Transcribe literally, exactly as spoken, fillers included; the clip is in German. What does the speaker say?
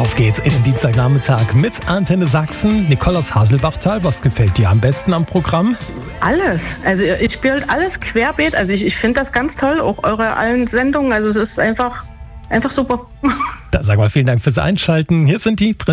Auf geht's in den Dienstagnachmittag mit Antenne Sachsen. Nicole aus Haselbachtal, was gefällt dir am besten am Programm? Alles. Also ihr spielt alles querbeet. Also ich, ich finde das ganz toll, auch eure allen Sendungen. Also es ist einfach, einfach super. Da sag mal vielen Dank fürs Einschalten. Hier sind die